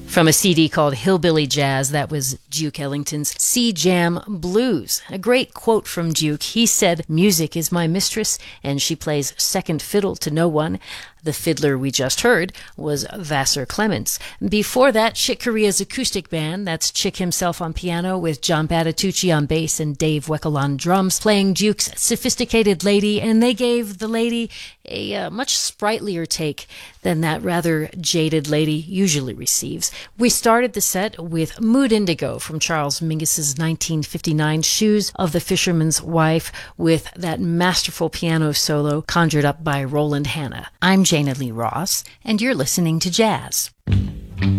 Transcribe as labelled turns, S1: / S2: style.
S1: From a CD called Hillbilly Jazz, that was Duke Ellington's Sea Jam Blues. A great quote from Duke. He said, "Music is my mistress, and she plays second fiddle to no one." The fiddler we just heard was Vassar Clements. Before that, Chick Corea's acoustic band, that's Chick himself on piano with John Patitucci on bass and Dave Weckl on drums, playing Duke's Sophisticated Lady, and they gave the lady a much sprightlier take than that rather jaded lady usually receives. We started the set with Mood Indigo from Charles Mingus's 1959 Shoes of the Fisherman's Wife, with that masterful piano solo conjured up by Roland Hanna. I'm Jana Lee Ross, and you're listening to Jazz.